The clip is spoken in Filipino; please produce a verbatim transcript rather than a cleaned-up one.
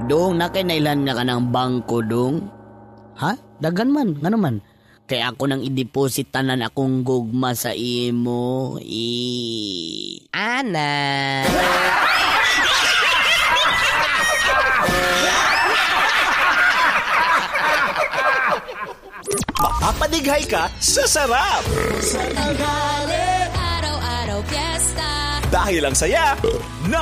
Dong, nakinailan nga ka ng bangko, dong? Ha? Dagan man, nga naman. Kaya ako nang i-deposit tanan akong gugma sa imo. I... Ana! Mapapadighay ka sa sarap! Sa tanghali, araw-araw, piyesta. Dahil ang saya,